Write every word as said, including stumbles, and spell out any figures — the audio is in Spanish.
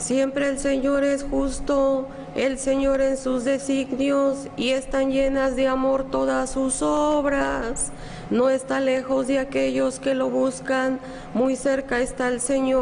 Siempre el Señor es justo, el Señor en sus designios, y están llenas de amor todas sus obras. No está lejos de aquellos que lo buscan, muy cerca está el Señor.